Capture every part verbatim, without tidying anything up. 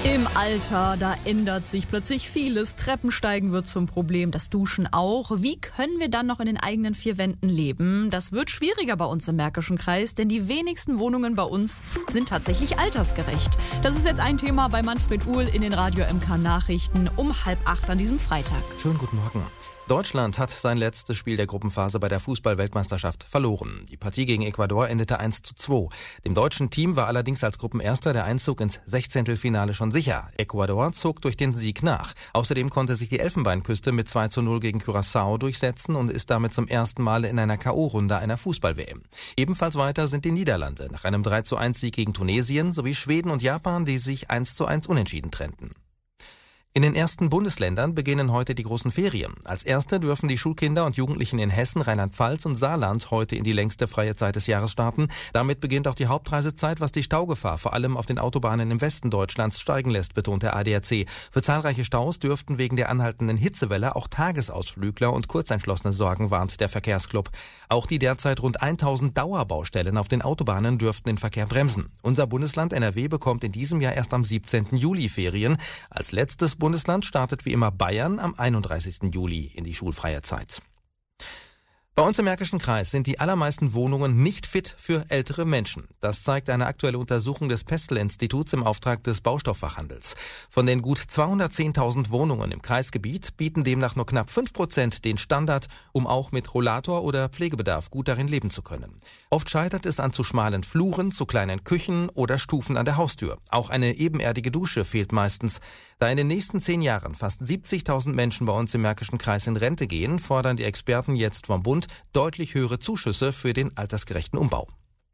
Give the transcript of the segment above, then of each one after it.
Im Alter, da ändert sich plötzlich vieles. Treppensteigen wird zum Problem, das Duschen auch. Wie können wir dann noch in den eigenen vier Wänden leben? Das wird schwieriger bei uns im Märkischen Kreis, denn die wenigsten Wohnungen bei uns sind tatsächlich altersgerecht. Das ist jetzt ein Thema bei Manfred Uhl in den Radio M K Nachrichten um halb acht an diesem Freitag. Schönen guten Morgen. Deutschland hat sein letztes Spiel der Gruppenphase bei der Fußball-Weltmeisterschaft verloren. Die Partie gegen Ecuador endete eins zu zwei. Dem deutschen Team war allerdings als Gruppenerster der Einzug ins Sechzehntelfinale schon sicher. Ecuador zog durch den Sieg nach. Außerdem konnte sich die Elfenbeinküste mit zwei zu null gegen Curaçao durchsetzen und ist damit zum ersten Mal in einer K O-Runde einer Fußball-W M. Ebenfalls weiter sind die Niederlande nach einem drei zu eins Sieg gegen Tunesien sowie Schweden und Japan, die sich eins zu eins unentschieden trennten. In den ersten Bundesländern beginnen heute die großen Ferien. Als erste dürfen die Schulkinder und Jugendlichen in Hessen, Rheinland-Pfalz und Saarland heute in die längste freie Zeit des Jahres starten. Damit beginnt auch die Hauptreisezeit, was die Staugefahr vor allem auf den Autobahnen im Westen Deutschlands steigen lässt, betont der A D A C. Für zahlreiche Staus dürften wegen der anhaltenden Hitzewelle auch Tagesausflügler und Kurzentschlossene sorgen, warnt der Verkehrsclub. Auch die derzeit rund tausend Dauerbaustellen auf den Autobahnen dürften den Verkehr bremsen. Unser Bundesland N R W bekommt in diesem Jahr erst am siebzehnten Juli Ferien. Als letztes Bundesland startet wie immer Bayern am einunddreißigsten Juli in die schulfreie Zeit. Bei uns im Märkischen Kreis sind die allermeisten Wohnungen nicht fit für ältere Menschen. Das zeigt eine aktuelle Untersuchung des Pestel-Instituts im Auftrag des Baustofffachhandels. Von den gut zweihundertzehntausend Wohnungen im Kreisgebiet bieten demnach nur knapp fünf Prozent den Standard, um auch mit Rollator oder Pflegebedarf gut darin leben zu können. Oft scheitert es an zu schmalen Fluren, zu kleinen Küchen oder Stufen an der Haustür. Auch eine ebenerdige Dusche fehlt meistens. Da in den nächsten zehn Jahren fast siebzigtausend Menschen bei uns im Märkischen Kreis in Rente gehen, fordern die Experten jetzt vom Bund deutlich höhere Zuschüsse für den altersgerechten Umbau.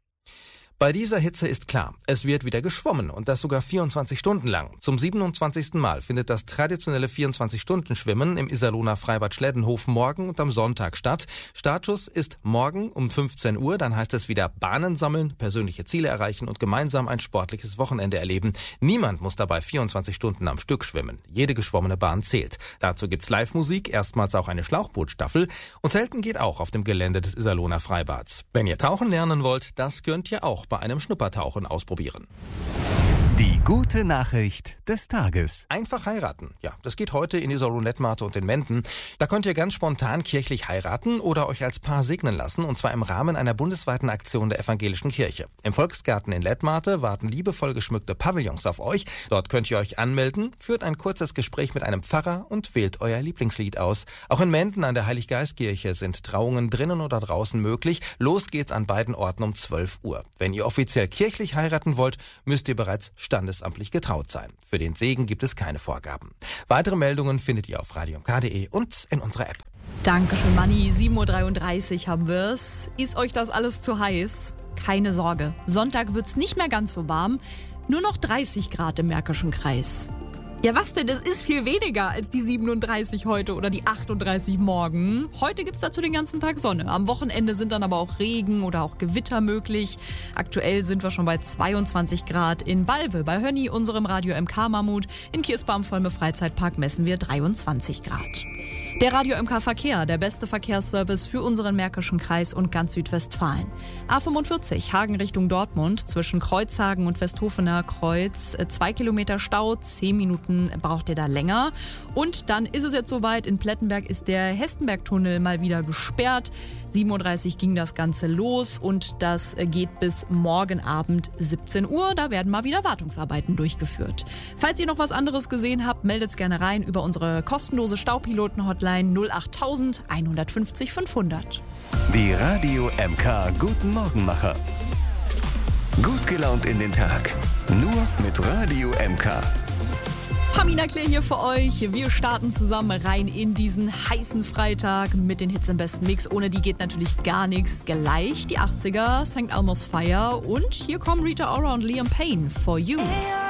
Bei dieser Hitze ist klar, es wird wieder geschwommen und das sogar vierundzwanzig Stunden lang. Zum siebenundzwanzigsten Mal findet das traditionelle vierundzwanzig-Stunden-Schwimmen im Iserlohner Freibad Schleddenhof morgen und am Sonntag statt. Startschuss ist morgen um fünfzehn Uhr, dann heißt es wieder Bahnen sammeln, persönliche Ziele erreichen und gemeinsam ein sportliches Wochenende erleben. Niemand muss dabei vierundzwanzig Stunden am Stück schwimmen. Jede geschwommene Bahn zählt. Dazu gibt's Live-Musik, erstmals auch eine Schlauchbootstaffel und Zelten geht auch auf dem Gelände des Iserlohner Freibads. Wenn ihr tauchen lernen wollt, das könnt ihr auch bei einem Schnuppertauchen ausprobieren. Die gute Nachricht des Tages. Einfach heiraten. Ja, das geht heute in dieser Roulette-Marte und in Menden. Da könnt ihr ganz spontan kirchlich heiraten oder euch als Paar segnen lassen, und zwar im Rahmen einer bundesweiten Aktion der evangelischen Kirche. Im Volksgarten in Lettmate warten liebevoll geschmückte Pavillons auf euch. Dort könnt ihr euch anmelden, führt ein kurzes Gespräch mit einem Pfarrer und wählt euer Lieblingslied aus. Auch in Menden an der Heiliggeistkirche sind Trauungen drinnen oder draußen möglich. Los geht's an beiden Orten um zwölf Uhr. Wenn ihr offiziell kirchlich heiraten wollt, müsst ihr bereits standesamtlich getraut sein. Für den Segen gibt es keine Vorgaben. Weitere Meldungen findet ihr auf radio m k punkt d e und in unserer App. Dankeschön, Manni. sieben Uhr dreiunddreißig haben wir's. Ist euch das alles zu heiß? Keine Sorge. Sonntag wird's nicht mehr ganz so warm. Nur noch dreißig Grad im Märkischen Kreis. Ja, was denn? Das ist viel weniger als die siebenunddreißig heute oder die achtunddreißig morgen. Heute gibt's dazu den ganzen Tag Sonne. Am Wochenende sind dann aber auch Regen oder auch Gewitter möglich. Aktuell sind wir schon bei zweiundzwanzig Grad in Balve, bei Hönni, unserem Radio M K Mammut. In Kirspa am Volme Freizeitpark messen wir dreiundzwanzig Grad. Der Radio M K Verkehr, der beste Verkehrsservice für unseren Märkischen Kreis und ganz Südwestfalen. A fünfundvierzig, Hagen Richtung Dortmund, zwischen Kreuzhagen und Westhofener Kreuz. Zwei Kilometer Stau, zehn Minuten braucht ihr da länger. Und dann ist es jetzt soweit, in Plettenberg ist der Hestenbergtunnel mal wieder gesperrt. sieben Uhr dreißig ging das Ganze los und das geht bis morgen Abend siebzehn Uhr. Da werden mal wieder Wartungsarbeiten durchgeführt. Falls ihr noch was anderes gesehen habt, meldet es gerne rein über unsere kostenlose Staupiloten-Hotline null acht tausend einhundertfünfzig fünfhundert. Die Radio M K Guten Morgenmacher. Gut gelaunt in den Tag. Nur mit Radio M K. Pamina Claire hier für euch. Wir starten zusammen rein in diesen heißen Freitag mit den Hits im besten Mix. Ohne die geht natürlich gar nichts. Gleich die achtziger, Sankt Elmo's Fire und hier kommen Rita Ora und Liam Payne, For You.